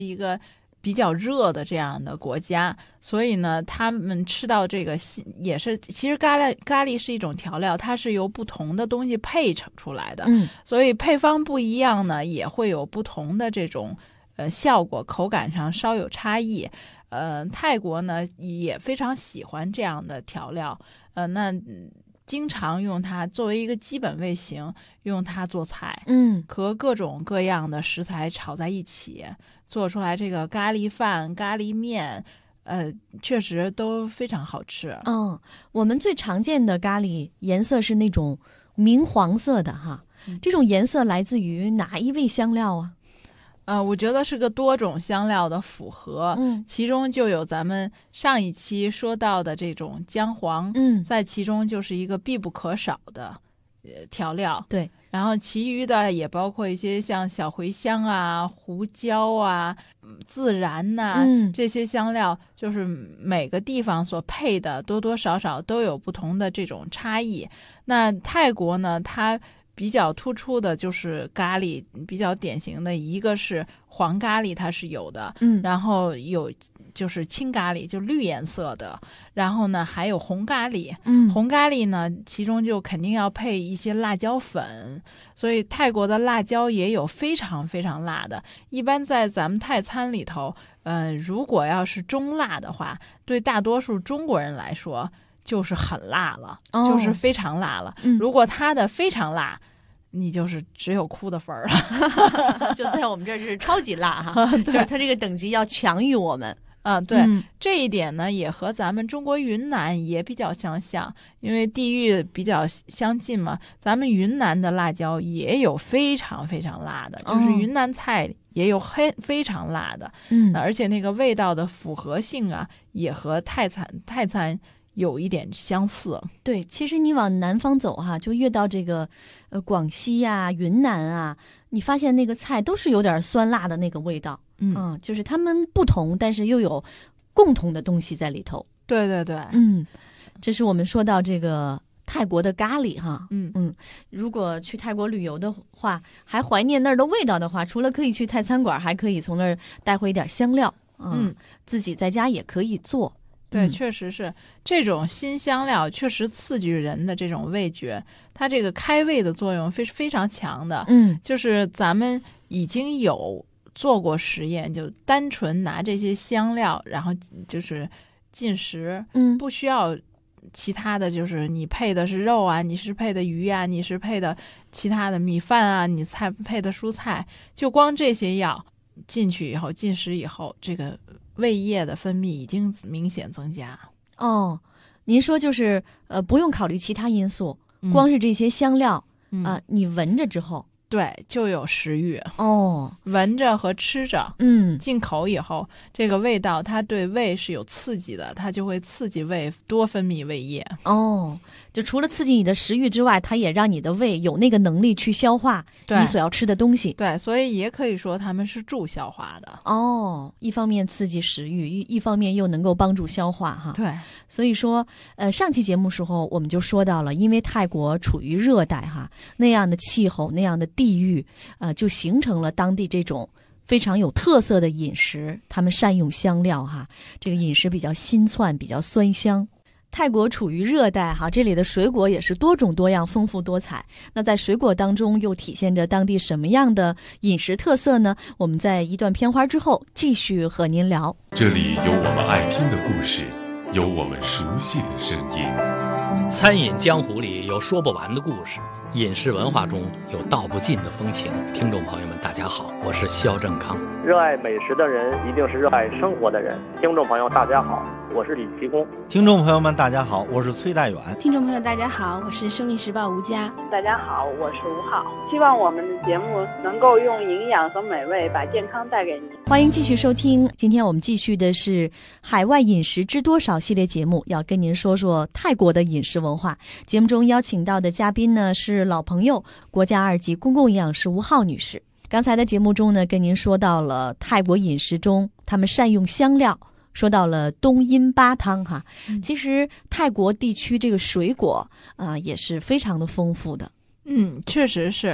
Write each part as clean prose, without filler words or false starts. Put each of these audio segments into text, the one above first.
一个比较热的这样的国家，所以呢，他们吃到这个也是，其实咖喱是一种调料，它是由不同的东西配成出来的，所以配方不一样呢，也会有不同的这种效果，口感上稍有差异。泰国呢也非常喜欢这样的调料，那经常用它作为一个基本味型，用它做菜，和各种各样的食材炒在一起，做出来这个咖喱饭、咖喱面，确实都非常好吃。 我们最常见的咖喱颜色是那种明黄色的哈，这种颜色来自于哪一味香料啊？ 我觉得是个多种香料的复合，其中就有咱们上一期说到的这种姜黄，在其中就是一个必不可少的调料。 对， 然后其余的也包括一些像小茴香啊、胡椒啊、孜然呐，这些香料，就是每个地方所配的多多少少都有不同的这种差异。那泰国呢，它比较突出的就是咖喱，比较典型的一个是黄咖喱，它是有的，然后有就是青咖喱，就绿颜色的，然后呢还有红咖喱，红咖喱呢其中就肯定要配一些辣椒粉，所以泰国的辣椒也有非常非常辣的，一般在咱们泰餐里头，如果要是中辣的话，对大多数中国人来说就是很辣了，就是非常辣了。如果它的非常辣，你就是只有哭的份儿了。 就在我们这儿是超级辣哈，就是它这个等级要强于我们。 对，这一点呢也和咱们中国云南也比较相像，因为地域比较相近嘛。咱们云南的辣椒也有非常非常辣的，就是云南菜也有非常辣的，而且那个味道的复合性啊，也和泰餐有一点相似。 对，其实你往南方走哈，就越到这个广西呀、云南啊，你发现那个菜都是有点酸辣的那个味道。就是他们不同，但是又有共同的东西在里头。 对对对， 这是我们说到这个泰国的咖喱哈。如果去泰国旅游的话，还怀念那儿的味道的话，除了可以去泰餐馆，还可以从那儿带回一点香料。自己在家也可以做。 对，确实是这种新香料，确实刺激人的这种味觉，它这个开胃的作用非常强的。就是咱们已经有做过实验，就单纯拿这些香料，然后就是进食，不需要其他的，就是你配的是肉啊，你是配的鱼啊，你是配的其他的米饭啊，你配的蔬菜，就光这些药进去以后，进食以后，这个胃液的分泌已经明显增加。 您说就是不用考虑其他因素，光是这些香料你闻着之后， 对，就有食欲。闻着和吃着，进口以后，这个味道它对胃是有刺激的，它就会刺激胃多分泌胃液。 就除了刺激你的食欲之外，它也让你的胃有那个能力去消化你所要吃的东西。 对，所以也可以说它们是助消化的。 一方面刺激食欲，一方面又能够帮助消化哈。 对， 所以说上期节目时候我们就说到了，因为泰国处于热带哈，那样的气候，那样的地域，就形成了当地这种非常有特色的饮食，他们善用香料哈，这个饮食比较辛窜，比较酸香。泰国处于热带哈，这里的水果也是多种多样、丰富多彩。那在水果当中又体现着当地什么样的饮食特色呢？我们在一段片花之后继续和您聊。 这里有我们爱听的故事，有我们熟悉的声音。 餐饮江湖里有说不完的故事，饮食文化中有道不尽的风情。听众朋友们大家好，我是肖正康。 热爱美食的人一定是热爱生活的人。听众朋友大家好，我是李奇功。 听众朋友们大家好，我是崔大远。 听众朋友大家好，我是生命时报吴佳。 大家好，我是吴浩。希望我们的节目能够用营养和美味把健康带给你。 欢迎继续收听，今天我们继续的是海外饮食知多少系列节目，要跟您说说泰国的饮食文化。节目中邀请到的嘉宾呢是老朋友，国家2级公共营养师吴浩女士。刚才的节目中呢，跟您说到了泰国饮食中他们善用香料，说到了冬阴巴汤哈。其实泰国地区这个水果也是非常的丰富的。 确实是。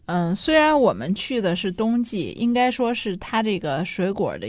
虽然我们去的是冬季，应该说是它这个水果的